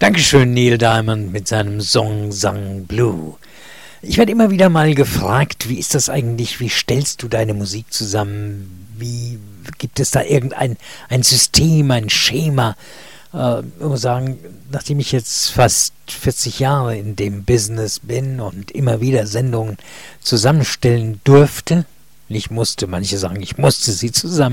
Dankeschön, Neil Diamond mit seinem Song Sang Blue. Ich werde immer wieder mal gefragt, wie ist das eigentlich, wie stellst du deine Musik zusammen? Wie gibt es da irgendein System, ein Schema? Ich muss sagen, nachdem ich jetzt fast 40 Jahre in dem Business bin und immer wieder Sendungen zusammenstellen durfte, nicht musste, manche sagen, ich musste sie zusammenstellen,